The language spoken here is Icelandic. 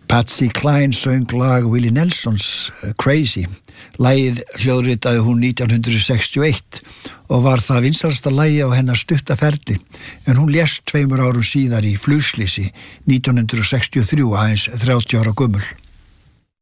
Patsy Cline söng lag Willie Nelsons Crazy. Lagið hljóðritaði hún 1961 og var það vinsælasta lagi á hennar stutta ferli, en hún lést 2 árum síðar í flugslysi 1963 aðeins 30 ára gömul.